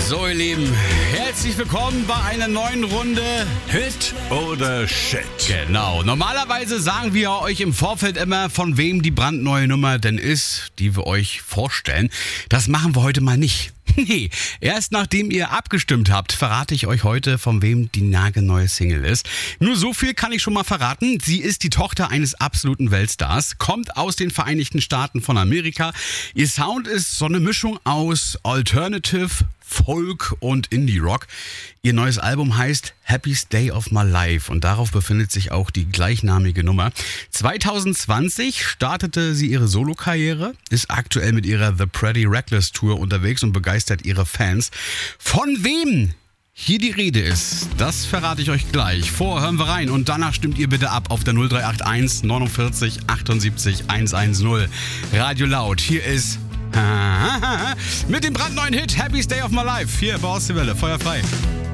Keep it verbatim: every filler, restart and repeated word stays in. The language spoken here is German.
So, ihr Lieben, herzlich willkommen bei einer neuen Runde Hit oder Shit. Genau, normalerweise sagen wir euch im Vorfeld immer, von wem die brandneue Nummer denn ist, die wir euch vorstellen. Das machen wir heute mal nicht. Nee, erst nachdem ihr abgestimmt habt, verrate ich euch heute, von wem die nagelneue Single ist. Nur so viel kann ich schon mal verraten. Sie ist die Tochter eines absoluten Weltstars, kommt aus den Vereinigten Staaten von Amerika. Ihr Sound ist so eine Mischung aus Alternative, Folk und Indie-Rock. Ihr neues Album heißt Happiest Day of My Life und darauf befindet sich auch die gleichnamige Nummer. zwanzig zwanzig startete sie ihre Solokarriere, ist aktuell mit ihrer The Pretty Reckless Tour unterwegs und begeistert ihre Fans. Von wem hier die Rede ist, das verrate ich euch gleich. Vorher hören wir rein und danach stimmt ihr bitte ab auf der null drei acht eins neunundvierzig achtundsiebzig hundertzehn. Radio Laut, hier ist mit dem brandneuen Hit Happiest Day of My Life. Hier bei Aus die Welle, feuerfrei.